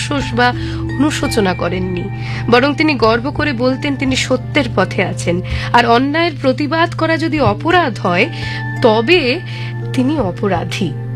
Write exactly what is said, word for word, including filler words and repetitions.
আফসোস বা অনুশোচনা করেননি, বরং তিনি গর্ব করে বলতেন তিনি সত্যের পথে আছেন, আর অন্যায়ের প্রতিবাদ করা যদি অপরাধ হয় তবে তিনি অপরাধী।